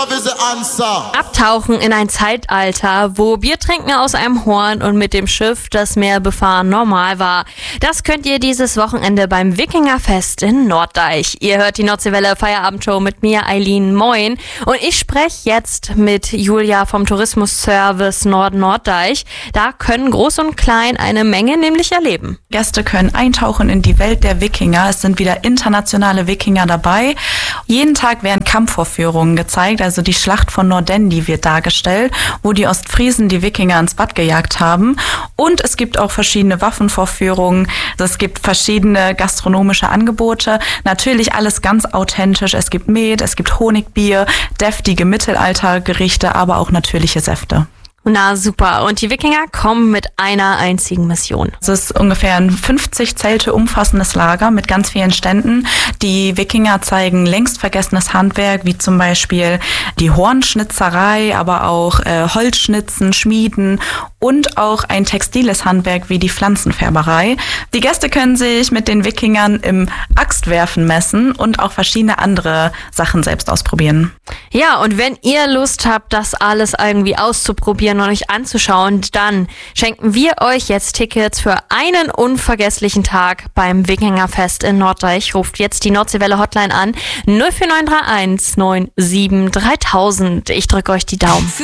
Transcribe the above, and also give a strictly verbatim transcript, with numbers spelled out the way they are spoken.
love is the answer. Abtauchen in ein Zeitalter, wo Biertrinken aus einem Horn und mit dem Schiff das Meer befahren normal war. Das könnt ihr dieses Wochenende beim Wikingerfest in Norddeich. Ihr hört die Nordseewelle Feierabendshow mit mir, Eileen. Moin. Und ich spreche jetzt mit Julia vom Tourismusservice Nord-Norddeich. Da können Groß und Klein eine Menge nämlich erleben. Gäste können eintauchen in die Welt der Wikinger. Es sind wieder internationale Wikinger dabei. Jeden Tag werden Kampfvorführungen gezeigt, also die Schlacht von Nordendi wird dargestellt, wo die Ostfriesen die Wikinger ins Bad gejagt haben. Und es gibt auch verschiedene Waffenvorführungen. Es gibt verschiedene gastronomische Angebote. Natürlich alles ganz authentisch. Es gibt Met, es gibt Honigbier, deftige Mittelaltergerichte, aber auch natürliche Säfte. Na super. Und die Wikinger kommen mit einer einzigen Mission. Es ist ungefähr ein fünfzig Zelte umfassendes Lager mit ganz vielen Ständen. Die Wikinger zeigen längst vergessenes Handwerk, wie zum Beispiel die Hornschnitzerei, aber auch äh, Holzschnitzen, Schmieden und auch ein textiles Handwerk wie die Pflanzenfärberei. Die Gäste können sich mit den Wikingern im Axtwerfen messen und auch verschiedene andere Sachen selbst ausprobieren. Ja, und wenn ihr Lust habt, das alles irgendwie auszuprobieren und euch anzuschauen, dann schenken wir euch jetzt Tickets für einen unvergesslichen Tag beim Wikingerfest in Norddeich. Ruft jetzt die Nordseewelle Hotline an null vier neun drei eins neun sieben drei tausend. Ich drücke euch die Daumen.